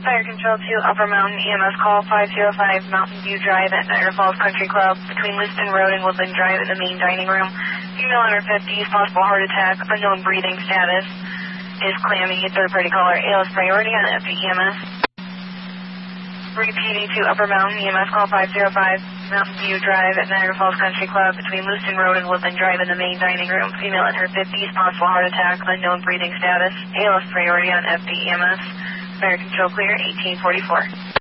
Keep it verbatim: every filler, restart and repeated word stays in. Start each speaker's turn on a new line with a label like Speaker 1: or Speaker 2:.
Speaker 1: Fire Control to Upper Mountain E M S call five zero five Mountain View Drive at Niagara Falls Country Club between Liston Road and Woodland Drive in the main dining room. Female under fifties, possible heart attack, unknown breathing status. Is clammy, third party caller, A L S priority on F D E M S. Repeating to Upper Mountain E M S call five zero five Mountain View Drive at Niagara Falls Country Club between Liston Road and Woodland Drive in the main dining room. Female in her fifties, possible heart attack, unknown breathing status. A L S priority on F D E M S. Fire Control clear, eighteen forty-four.